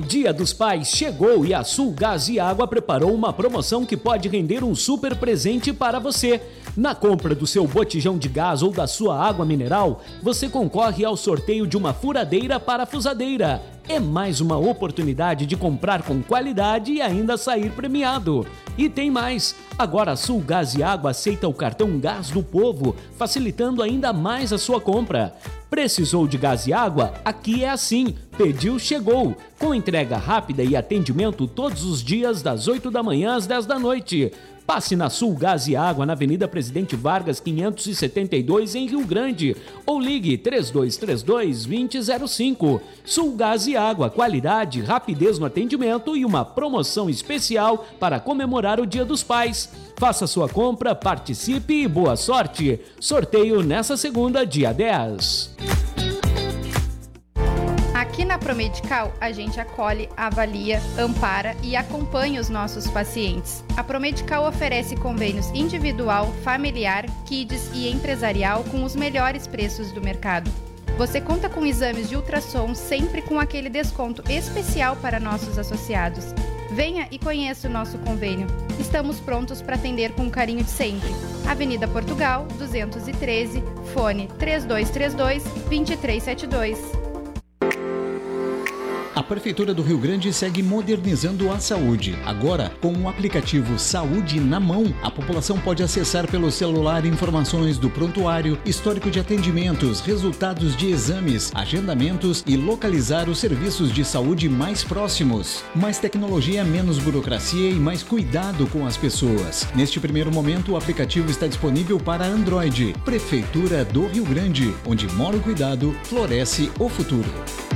Dia dos Pais chegou e a Sul Gás e Água preparou uma promoção que pode render um super presente para você. Na compra do seu botijão de gás ou da sua água mineral, você concorre ao sorteio de uma furadeira parafusadeira. É mais uma oportunidade de comprar com qualidade e ainda sair premiado. E tem mais! Agora a Sul Gás e Água aceita o cartão Gás do Povo, facilitando ainda mais a sua compra. Precisou de gás e água? Aqui é assim. Pediu, chegou. Com entrega rápida e atendimento todos os dias das 8 da manhã às 10 da noite. Passe na Sul Gás e Água, na Avenida Presidente Vargas, 572, em Rio Grande. Ou ligue 3232-2005. Sul Gás e Água, qualidade, rapidez no atendimento e uma promoção especial para comemorar o Dia dos Pais. Faça sua compra, participe e boa sorte. Sorteio nessa segunda, dia 10. Aqui na Promedical, a gente acolhe, avalia, ampara e acompanha os nossos pacientes. A Promedical oferece convênios individual, familiar, kids e empresarial com os melhores preços do mercado. Você conta com exames de ultrassom sempre com aquele desconto especial para nossos associados. Venha e conheça o nosso convênio. Estamos prontos para atender com o carinho de sempre. Avenida Portugal, 213, fone 3232-2372. A Prefeitura do Rio Grande segue modernizando a saúde. Agora, com o aplicativo Saúde na Mão, a população pode acessar pelo celular informações do prontuário, histórico de atendimentos, resultados de exames, agendamentos e localizar os serviços de saúde mais próximos. Mais tecnologia, menos burocracia e mais cuidado com as pessoas. Neste primeiro momento, o aplicativo está disponível para Android. Prefeitura do Rio Grande, onde mora o cuidado, floresce o futuro.